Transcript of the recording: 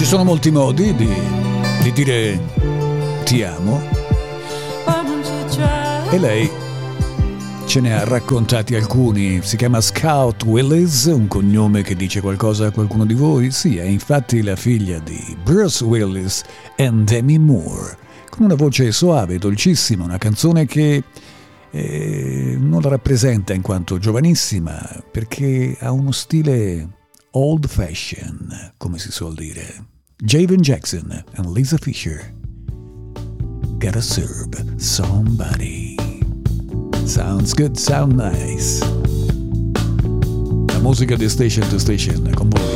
sono molti modi di dire ti amo e lei ce ne ha raccontati alcuni. Si chiama Scout Willis, un cognome che dice qualcosa a qualcuno di voi? Sì, è infatti la figlia di Bruce Willis e Demi Moore, con una voce soave, dolcissima, una canzone che non la rappresenta in quanto giovanissima, perché ha uno stile old fashion, come si suol dire. Javen Jackson and Lisa Fisher, Gotta Serve Somebody. Sounds good, sound nice. La musica di Station to Station con voi.